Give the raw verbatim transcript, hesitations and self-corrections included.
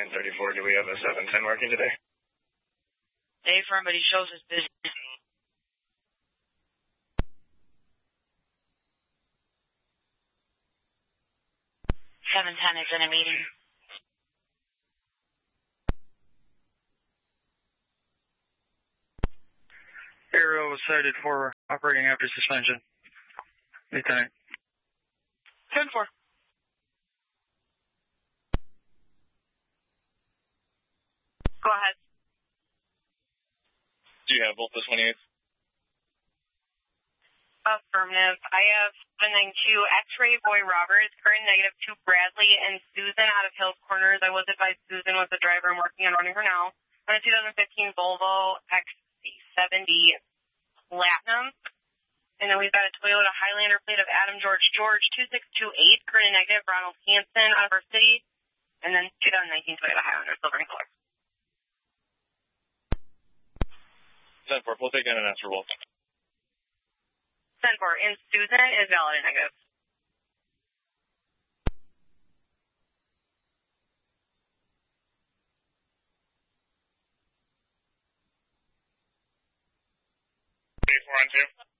nine thirty-four. Do we have a seven ten working today? Day for him, but he shows his busy. seven ten is in a meeting. Arrow was cited for operating after suspension. Lieutenant. ten four. Go ahead. Do you have both the twenty-eighth? Affirmative. I have seven nine two X-ray Boy Roberts, current negative two Bradley, and Susan out of Hills Corners. I was advised Susan was the driver. I'm working on running her now. On a two thousand fifteen Volvo X C seventy Platinum. And then we've got a Toyota Highlander plate of Adam George George two six two eight, current negative Ronald Hansen out of our city. And then two thousand nineteen Toyota Highlander, silver in color. ten four, we'll take in and answer both. ten four, and Susan is valid and negative. eight four one two.